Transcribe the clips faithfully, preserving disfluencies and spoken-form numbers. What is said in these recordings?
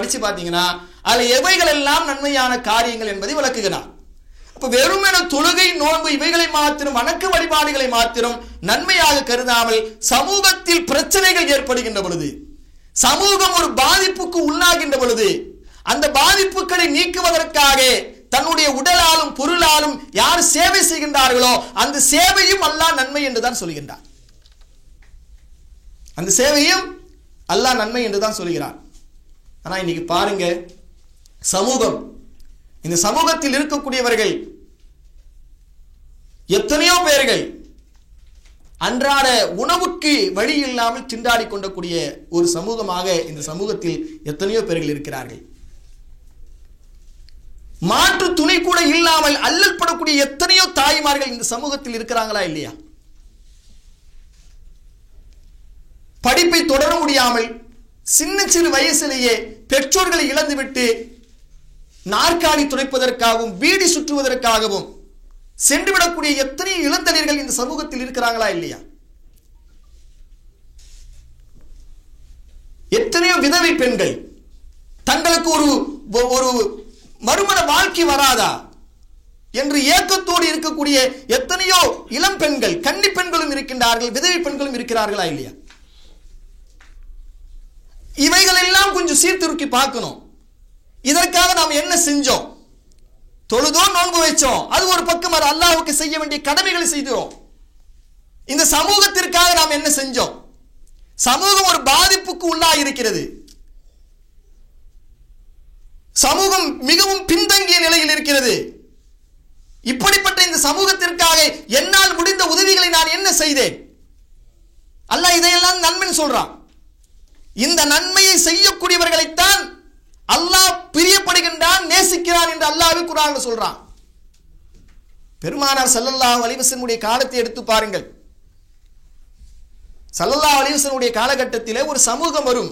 படிச்சு பார்த்தீங்கன்னா அதில் எவைகள் எல்லாம் நன்மையான காரியங்கள் என்பதை விளக்குகிறார். அப்ப வெறுமென தொழுகை நோன்பு இவைகளை மாத்திரம் வணக்க வழிபாடுகளை மாத்திரம் நன்மையாக கருதாமல் சமூகத்தில் பிரச்சனைகள் ஏற்படுகின்ற பொழுது, சமூகம் ஒரு பாதிப்புக்கு உள்ளாகின்ற பொழுது அந்த பாதிப்புகளை நீக்குவதற்காக தன்னுடைய உடலாலும் பொருளாலும் யார் சேவை செய்கின்றார்களோ அந்த சேவையும் அல்லாஹ் நன்மை என்றுதான் சொல்கின்றார். அந்த சேவையும் அல்லாஹ் நன்மை என்றுதான் சொல்கிறார். ஆனா இன்னைக்கு பாருங்க, சமூகம், இந்த சமூகத்தில் இருக்கக்கூடியவர்கள் எத்தனையோ பேர்கள் அன்றாட உணவுக்கு வழி இல்லாமல் திண்டாடி கொண்டக்கூடிய ஒரு சமூகமாக இந்த சமூகத்தில் எத்தனையோ பேர்கள் இருக்கிறார்கள். மாற்று துணை கூட இல்லாமல் அல்லல் படக்கூடிய எத்தனையோ தாய்மார்கள் இந்த சமூகத்தில் இருக்கிறாங்களா இல்லையா? படிப்பை தொடர முடியாமல் சின்ன சிறு வயசிலேயே பெற்றோர்களை இழந்துவிட்டு நாற்காலி துடைப்பதற்காகவும் பீடி சுற்றுவதற்காகவும் சென்றுவிடக்கூடிய எத்தனை இளந்தளிர்கள் இந்த சமூகத்தில் இருக்கிறாங்களா இல்லையா? எத்தனையோ விதவை பெண்கள் தங்களுக்கு ஒரு ஒரு மறுமண வாழ்க்கை வராதா என்று ஏக்கத்தோடு இருக்கக்கூடிய எத்தனையோ இளம் பெண்கள், கன்னி பெண்களும் இருக்கின்றார்கள், விதவை பெண்களும் இருக்கிறார்களா இல்லையா? இவைகள் எல்லாம் கொஞ்சம் சீர்திருக்கி பார்க்கணும். இதற்காக நாம் என்ன செஞ்சோம்? தொழுதோ நோன்பு வைச்சோம், அது ஒரு பக்கம். அது அல்லாஹ்வுக்கு செய்ய வேண்டிய கடமைகளை செய்தோம். இந்த சமூகத்திற்காக நாம் என்ன செஞ்சோம்? சமூகம் ஒரு பாதிப்புக்கு உள்ளாகி இருக்கிறது. சமூகம் மிகவும் பின்தங்கிய நிலையில் இருக்கிறது. இப்படிப்பட்ட இந்த சமூகத்திற்காக என்னால் முடிந்த உதவிகளை நான் என்ன செய்தேன்? அல்லாஹ் இதையெல்லாம் நன்மை சொல்றான். இந்த நன்மையை செய்யக்கூடியவர்களைத்தான் அல்லாஹ் பிரியப்படுகின்றான், நேசிக்கிறான் என்று அல்லாஹ்வே குர்ஆன்ல சொல்றான். பெருமானார் ஸல்லல்லாஹு அலைஹி வஸல்லம் காலத்தை எடுத்து பாருங்கள். ஸல்லல்லாஹு அலைஹி வஸல்லம் காலகட்டத்திலே ஒரு சமூகம் வரும்.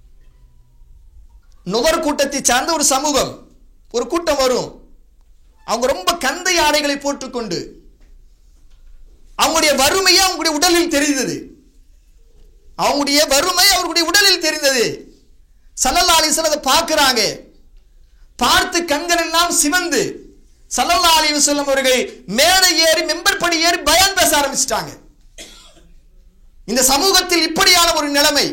நுகர் கூட்டத்தை சார்ந்த ஒரு சமூகம், ஒரு கூட்டம் வரும். அவங்க ரொம்ப கந்தை ஆடைகளை போட்டுக்கொண்டு அவங்களுடைய வறுமையை அவங்களுடைய உடலில் தெரிந்தது. அவங்களுடைய வறுமை அவர்களுடைய உடலில் தெரிந்தது. ஸல்லல்லாஹு அலைஹி வஸல்லம் அதை பார்க்கிறாங்க. பார்த்து கண்கள் எல்லாம் சிவந்து ஸல்லல்லாஹு அலைஹி வஸல்லம் அவர்கள் மேடை ஏறி மெம்பர் படி ஏறி பயான் பேச ஆரம்பிச்சிட்டாங்க. இந்த சமூகத்தில் இப்படியான ஒரு நிலைமை,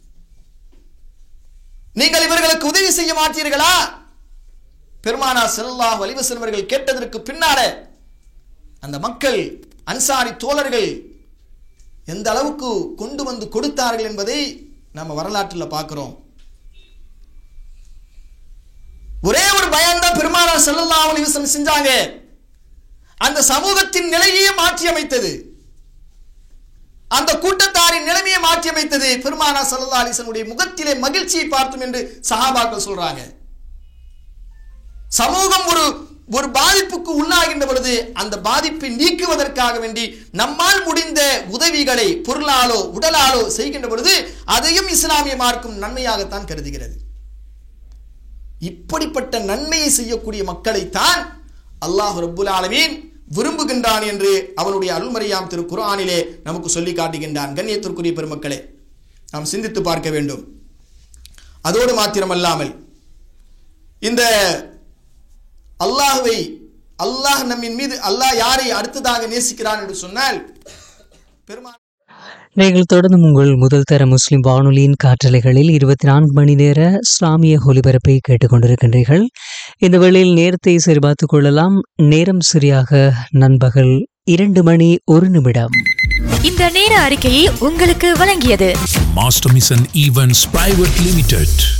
நீங்கள் இவர்களுக்கு உதவி செய்ய மாட்டீர்களா? பெருமானார் ஸல்லல்லாஹு அலைஹி வஸல்லம் அவர்கள் கேட்டதற்கு பின்னால அந்த மக்கள், அன்சாரி தோழர்கள் எந்த அளவுக்கு கொண்டு வந்து கொடுத்தார்கள் என்பதை நம்ம வரலாற்றில் பார்க்கிறோம். ஒரே ஒரு பயான் தான் பெருமானார் ஸல்லல்லாஹு அலைஹி வஸல்லம் செஞ்சாங்க. அந்த சமூகத்தின் நிலையை மாற்றி அமைத்தது, அந்த கூட்டத்தாரின் நிலைமையை மாற்றி அமைத்தது. பெருமானார் ஸல்லல்லாஹு அலைஹி வஸல்லம் முகத்திலே மகிழ்ச்சியை பார்த்தோம் என்று சஹாபாக்கள் சொல்றாங்க. சமூகம் ஒரு ஒரு பாதிப்புக்கு உள்ளாகின்ற பொழுது அந்த பாதிப்பை நீக்குவதற்காக வேண்டி நம்மால் முடிந்த உதவிகளை பொருளாலோ உடலாலோ செய்கின்ற பொழுது அதையும் இஸ்லாமிய மார்க்கம் நன்மையாகத்தான் கருதுகிறது. இப்படிப்பட்ட நன்மையை செய்யக்கூடிய மக்களைத்தான் அல்லாஹ் ரப்புல் ஆலமீன் விரும்புகின்றான் என்று அவனுடைய அருள்மறையாம் திரு குர்ஆனிலே நமக்கு சொல்லி காட்டுகின்றான். கண்ணியத்திற்குரிய பெருமக்களே, நாம் சிந்தித்து பார்க்க வேண்டும். அதோடு மாத்திரமல்லாமல் இந்த அல்லாஹ்வை, அல்லாஹ் நம்மின் மீது, அல்லாஹ் யாரை அடுத்ததாக நேசிக்கிறான் என்று சொன்னால் பெருமாள். நீங்கள் தொடர்ந்து உங்கள் முதல் தர முஸ்லிம் வானொலியின் காற்றலைகளில் இருபத்தி நான்கு மணி நேர இஸ்லாமிய ஒலிபரப்பை கேட்டுக்கொண்டிருக்கின்றீர்கள். இந்த வேளையில் நேரத்தை சரிபார்த்துக் கொள்ளலாம். நேரம் சரியாக நண்பகல் இரண்டு மணி ஒரு நிமிடம். இந்த நேர அறிக்கையை உங்களுக்கு வழங்கியது master mission events private limited.